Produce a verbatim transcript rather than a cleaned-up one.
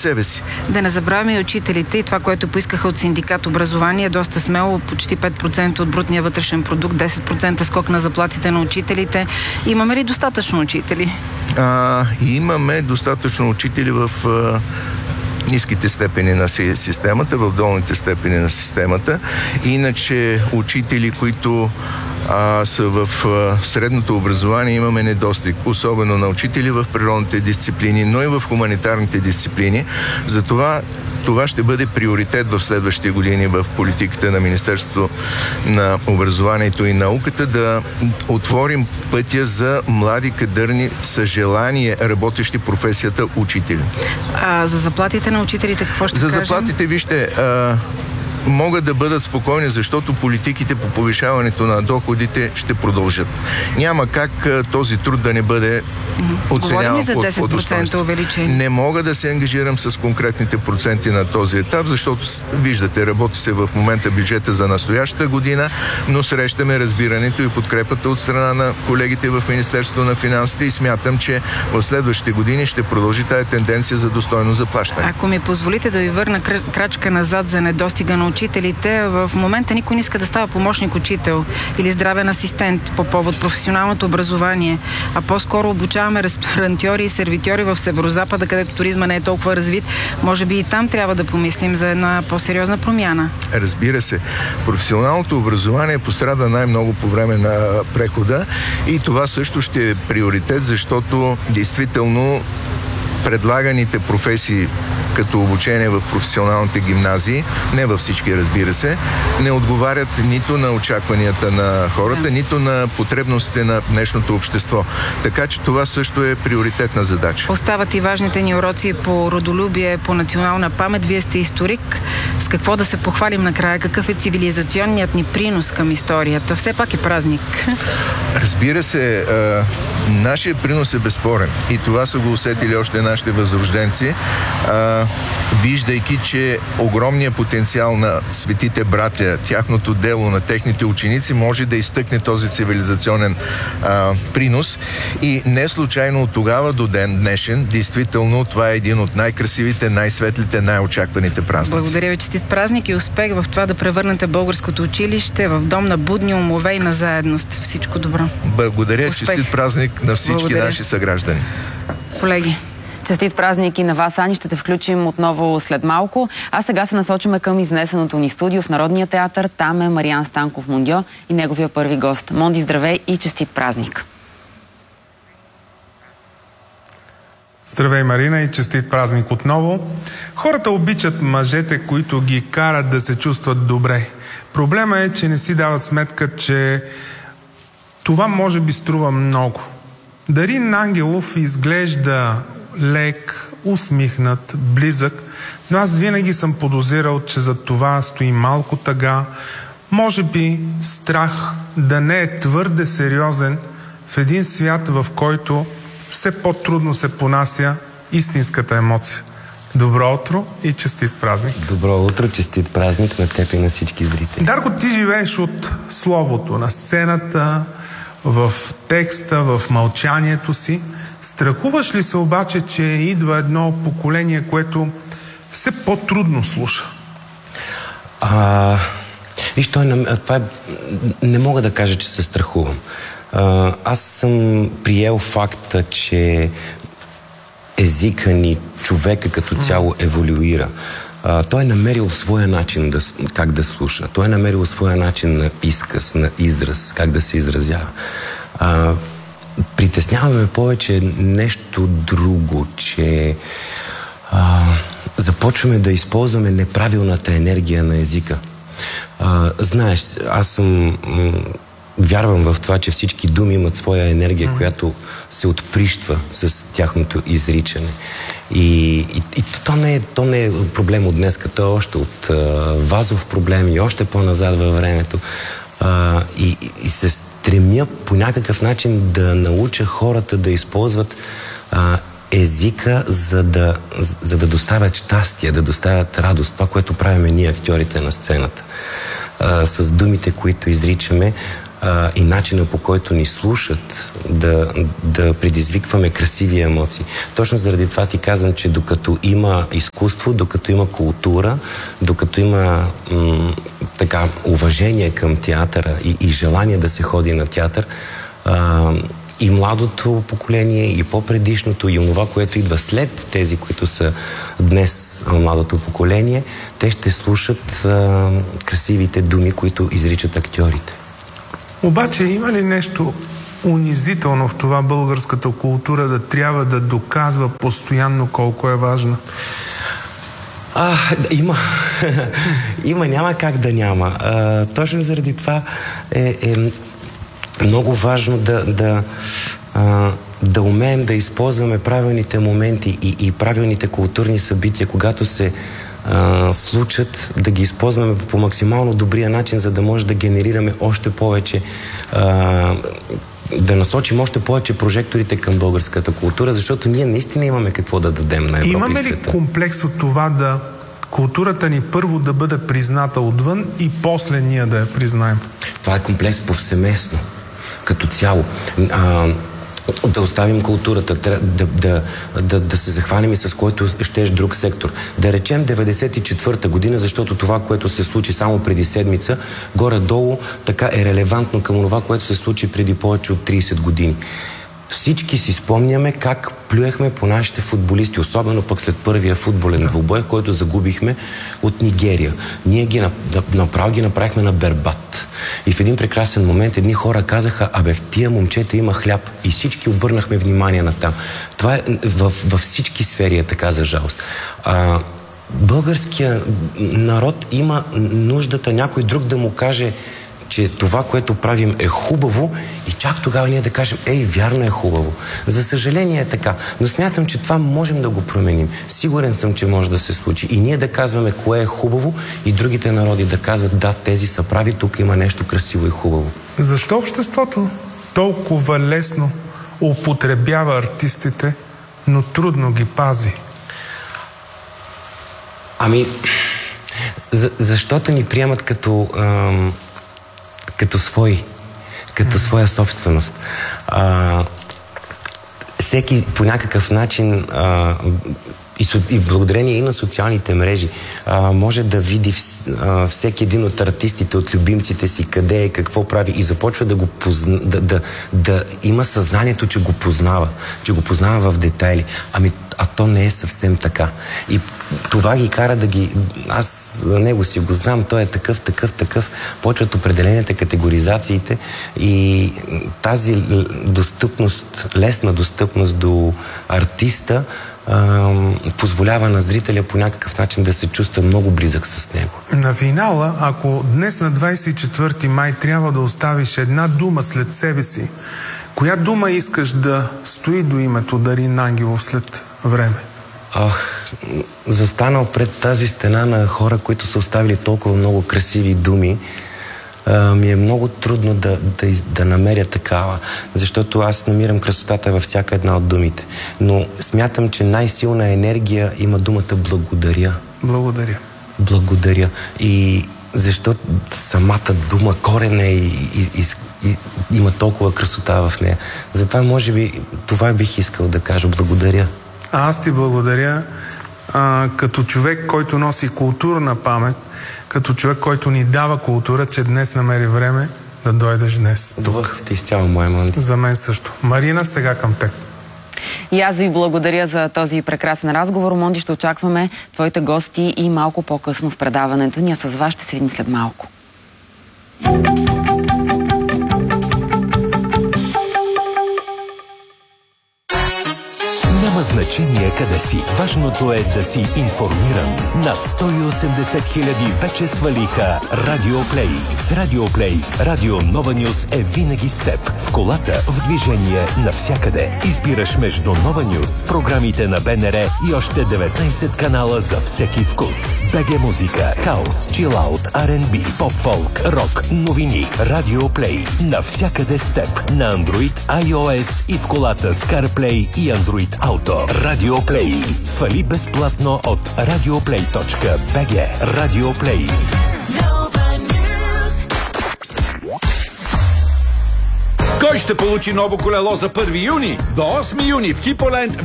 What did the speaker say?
себе си. Да не забравяме и учителите и това, което поискаха от синдикат образование, доста смело, почти пет процента от брутния вътрешен продукт, десет процента скок на заплатите на учителите. Имаме ли достатъчно учители? А, имаме достатъчно учители в а, ниските степени на системата, в долните степени на системата. Иначе учители, които а, са в а, средното образование, имаме недостиг, особено на учители в природните дисциплини, но и в хуманитарните дисциплини. Затова това ще бъде приоритет в следващите години в политиката на Министерството на образованието и науката, да отворим пътя за млади кадърни с желание, работещи професията учители. А за заплатите на учителите какво ще За кажем? заплатите, вижте, а, могат да бъдат спокойни, защото политиките по повишаването на доходите ще продължат. Няма как а, този труд да не бъде оценяван за десет процента по увеличение. Не мога да се ангажирам с конкретните проценти на този етап, защото виждате, работи се в момента бюджета за настоящата година, но срещаме разбирането и подкрепата от страна на колегите в Министерството на финансите и смятам, че в следващите години ще продължи тая тенденция за достойно заплащане. Ако ми позволите да ви върна крачка назад за недостига на учителите, в момента никой не иска да става помощник учител или здравен асистент по повод професионалното образование, а по-скоро обучаваме ресторантьори и сервитьори в Северозапада, където туризма не е толкова развит. Може би и там трябва да помислим за една по-сериозна промяна. Разбира се. Професионалното образование пострада най-много по време на прехода и това също ще е приоритет, защото действително предлаганите професии като обучение в професионалните гимназии, не във всички, разбира се, не отговарят нито на очакванията на хората, да. нито на потребностите на днешното общество. Така че това също е приоритетна задача. Остават и важните ни уроци по родолюбие, по национална памет. Вие сте историк. С какво да се похвалим накрая? Какъв е цивилизационният ни принос към историята? Все пак е празник. Разбира се, а, нашия принос е безспорен. И това са го усетили още нашите възрожденци, а, виждайки, че огромният потенциал на светите братя, тяхното дело, на техните ученици може да изтъкне този цивилизационен а, принос. И не случайно от тогава до ден днешен, действително това е един от най-красивите, най-светлите, най-очакваните празници. Благодаря ви, честит празник и успех в това да превърнете българското училище в дом на будни умове и на заедност. Всичко добро. Благодаря, успех. Честит празник на всички Благодаря. наши съграждани. Колеги. Честит празник и на вас, Ани. Ще те включим отново след малко. А сега се насочваме към изнесеното ни студио в Народния театър. Там е Мариан Станков Мондьо и неговия първи гост. Монди, здравей и честит празник! Здравей, Марина, и честит празник отново. Хората обичат мъжете, които ги карат да се чувстват добре. Проблема е, че не си дават сметка, че това може би струва много. Дарин Ангелов изглежда лек, усмихнат, близък, но аз винаги съм подозирал, че за това стои малко тъга, може би страх да не е твърде сериозен в един свят, в който все по-трудно се понася истинската емоция. Добро утро и честит празник! Добро утро, честит празник на теб и на всички зрители. Дарко, ти живееш от словото, на сцената, в текста, в мълчанието си. Страхуваш ли се обаче, че идва едно поколение, което все по-трудно слуша? А, виж, той, това е, не мога да кажа, че се страхувам. А, аз съм приел факта, че езика ни, човека като цяло еволюира. А, той е намерил своя начин да, как да слуша. Той е намерил своя начин на изказ, на израз, как да се изразява. А, притесняваме повече нещо друго, че а, започваме да използваме неправилната енергия на езика. А, знаеш, аз съм... Вярвам в това, че всички думи имат своя енергия, mm. която се отприщва с тяхното изричане. И, и, и то, не е, то не е проблем от днес, като още от а, вазов проблем и още по-назад във времето. А, и, и се стремя по някакъв начин да науча хората да използват а, езика, за да, за да доставят щастие, да доставят радост. Това, което правиме ние, актьорите на сцената. А, с думите, които изричаме, а, и начина, по който ни слушат, да, да предизвикваме красиви емоции. Точно заради това ти казвам, че докато има изкуство, докато има култура, докато има м- така уважение към театъра и, и желание да се ходи на театър, а, и младото поколение, и по-предишното, и онова, което идва след тези, които са днес младото поколение, те ще слушат а, красивите думи, които изричат актьорите. Обаче има ли нещо унизително в това българската култура да трябва да доказва постоянно колко е важна? А, има. има, няма как да няма. А, точно заради това е, е много важно да, да, а, да умеем да използваме правилните моменти и, и правилните културни събития, когато се а, случат, да ги използваме по максимално добрия начин, за да може да генерираме още повече, а, да насочим още повече прожекторите към българската култура, защото ние наистина имаме какво да дадем на Европа и света. Имаме ли комплекс от това да културата ни първо да бъде призната отвън и после ние да я признаем? Това е комплекс повсеместно, като цяло. А, да оставим културата, да, да, да, да се захванем и с който щеш друг сектор. Да речем деветдесет и четвърта година, защото това, което се случи само преди седмица, горе-долу така е релевантно към това, което се случи преди повече от трийсет години. Всички си спомняме как плюехме по нашите футболисти, особено пък след първия футболен двубой, който загубихме от Нигерия. Ние ги направо ги направихме на Бербат. И в един прекрасен момент едни хора казаха: абе, в тия момчета има хляб. И всички обърнахме внимание на там. Това е във, във всички сфери е така, за жалост. А, българския народ има нуждата някой друг да му каже, че това, което правим, е хубаво, и чак тогава ние да кажем: ей, вярно е хубаво. За съжаление е така, но смятам, че това можем да го променим. Сигурен съм, че може да се случи. И ние да казваме кое е хубаво, и другите народи да казват: да, тези са прави, тук има нещо красиво и хубаво. Защо обществото толкова лесно употребява артистите, но трудно ги пази? Ами, за, защото ни приемат като... Ам... като свои, като своя собственост. А, всеки по някакъв начин а, и, и благодарение и на социалните мрежи а, може да види вс, а, всеки един от артистите, от любимците си, къде е, какво прави, и започва да го позна, да, да, да има съзнанието, че го познава, че го познава в детайли. Ами, а то не е съвсем така. И това ги кара да ги... Аз за него си го знам, той е такъв, такъв, такъв. Почват определените категоризациите и тази достъпност, лесна достъпност до артиста а, позволява на зрителя по някакъв начин да се чувства много близък с него. На финала, ако днес на двайсет и четвърти май трябва да оставиш една дума след себе си, коя дума искаш да стои до името Дарин Ангелов след време? Ах, застанал пред тази стена на хора, които са оставили толкова много красиви думи, а, ми е много трудно да, да, да намеря такава, защото аз намирам красотата във всяка една от думите. Но смятам, че най-силна енергия има думата благодаря. Благодаря. Благодаря. И защото самата дума, корена и, и, и, и има толкова красота в нея. Затова, може би, това бих искал да кажа: благодаря. А аз ти благодаря а, като човек, който носи културна памет, като човек, който ни дава култура, че днес намери време да дойдеш днес тук. Удоволствие изцяло, моя Монди. За мен също. Марина, сега към теб. И аз ви благодаря за този прекрасен разговор. Монди, ще очакваме твоите гости и малко по-късно в предаването. Ние с вас ще се видим след малко. Няма значение къде си. Важното е да си информиран. Над сто и осемдесет хиляди вече свалиха Радиоплей. С Радиоплей Радио Нова Нюз е винаги с теб. В колата, в движение, навсякъде. Избираш между Нова Нюз, програмите на БНР и още деветнайсет канала за всеки вкус. БГ музика, хаус, чилаут, Ар енд Би, поп-фолк, рок, новини. Радиоплей. Навсякъде с теб. На Android, iOS и в колата с CarPlay и Android Auto. Радиоплей. Свали безплатно от радиоплей точка би джи. Радиоплей. Кой ще получи ново колело за първи юни? До осми юни в Хиполенд